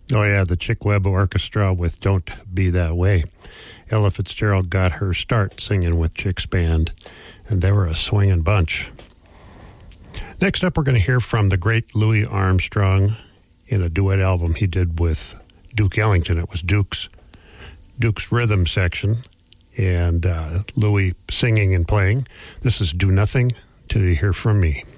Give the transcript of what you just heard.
Oh, yeah, the Chick Webb Orchestra with Don't Be That Way. Ella Fitzgerald got her start singing with Chick's band, and they were a swinging bunch. Next up, we're going to hear from the great Louis Armstrong in a duet album he did with Duke Ellington. It was Duke's rhythm section, and Louis singing and playing. This is Do Nothing Till You Hear From Me.